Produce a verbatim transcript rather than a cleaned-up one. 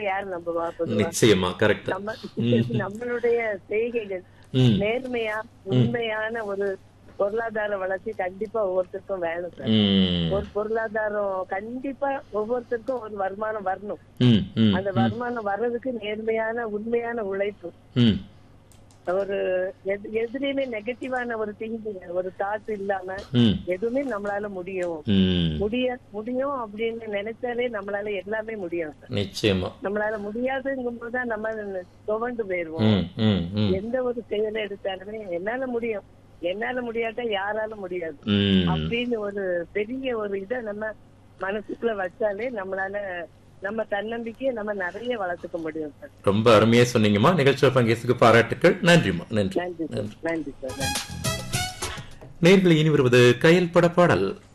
யாரு நம்புவா பொதுவா? நிச்சயமா கரெக்ட். நம்ம நம்மளுடைய செய்கைகள் நேர்மையா உண்மையான ஒரு பொருளாதார வளர்ச்சி கண்டிப்பா ஒவ்வொருத்தருக்கும் வேணும் சார். ஒரு பொருளாதாரம் கண்டிப்பா ஒவ்வொருத்தருக்கும் ஒரு வருமானம் வரணும். அந்த வருமானம் வர்றதுக்கு நேர்மையான உண்மையான உழைப்பு, ஒரு எதுலயுமே நெகட்டிவான ஒரு திங்கிங் ஒரு தாட் இல்லாம எதுவுமே நம்மளால முடியும் முடிய முடியும் அப்படின்னு நினைச்சாலே நம்மளால எல்லாமே முடியும். நிச்சயமா நம்மளால முடியாதுங்கும் போதுதான் நம்ம துவண்டு போயிருவோம். எந்த ஒரு செயலை எடுத்தாலுமே என்னால முடியும், என்னால முடியாட்டா யாரால முடியாது அப்படின்னு ஒரு பெரிய ஒரு இதை நம்ம மனசுக்குள்ள வச்சாலே நம்மளால நம்ம தன்னம்பிக்கையை நம்ம நிறைய வளர்த்துக்க முடியும் சார். ரொம்ப அருமையா சொன்னீங்கம்மா. நிகழ்ச்சியை பங்கேற்க பாராட்டுக்கள். நன்றிம்மா. நன்றி நன்றி நன்றி சார். நன்றி. நேர்களை இனி வருவது கையல் பட பாடல்.